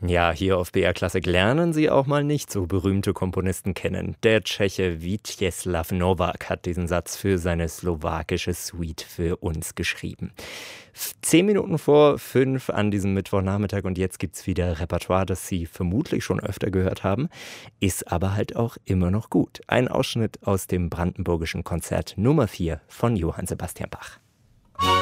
Ja, hier auf BR Klassik lernen Sie auch mal nicht so berühmte Komponisten kennen. Der Tscheche Vítězslav Novák hat diesen Satz für seine slowakische Suite für uns geschrieben. 10 Minuten vor 5 an diesem Mittwochnachmittag und jetzt gibt's wieder Repertoire, das Sie vermutlich schon öfter gehört haben, ist aber halt auch immer noch gut. Ein Ausschnitt aus dem brandenburgischen Konzert Nummer 4 von Johann Sebastian Bach.